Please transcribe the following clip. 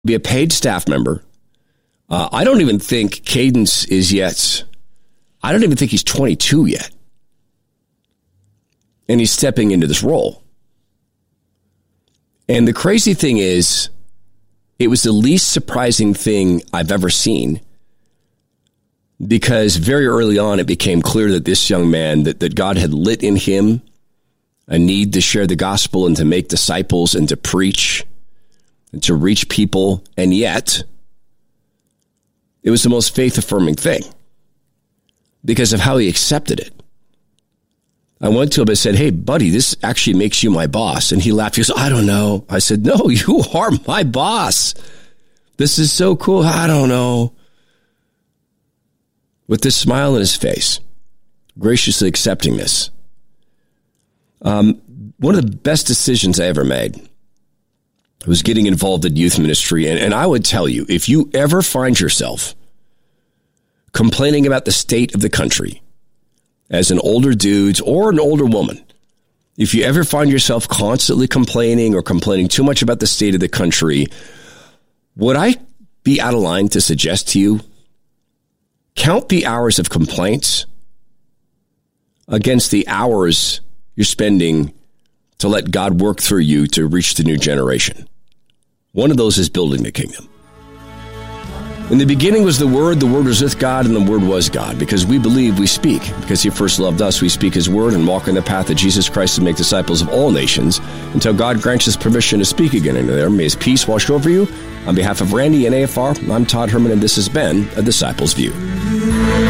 be a paid staff member. I don't even think Cadence is yet. I don't even think he's 22 yet. And he's stepping into this role. And the crazy thing is, it was the least surprising thing I've ever seen, because very early on it became clear that this young man, that God had lit in him a need to share the gospel and to make disciples and to preach and to reach people. And yet, it was the most faith-affirming thing because of how he accepted it. I went to him and said, "Hey, buddy, this actually makes you my boss." And he laughed. He goes, "I don't know." I said, "No, you are my boss. This is so cool. I don't know." With this smile on his face, graciously accepting this. One of the best decisions I ever made was getting involved in youth ministry. And I would tell you, if you ever find yourself complaining about the state of the country as an older dude or an older woman, if you ever find yourself constantly complaining or complaining too much about the state of the country, would I be out of line to suggest to you, count the hours of complaints against the hours you're spending to let God work through you to reach the new generation. One of those is building the kingdom. In the beginning was the Word was with God, and the Word was God. Because we believe, we speak. Because he first loved us, we speak his word and walk in the path of Jesus Christ to make disciples of all nations until God grants us permission to speak again into there. May his peace wash over you. On behalf of Randy and AFR, I'm Todd Herman, and this has been A Disciple's View.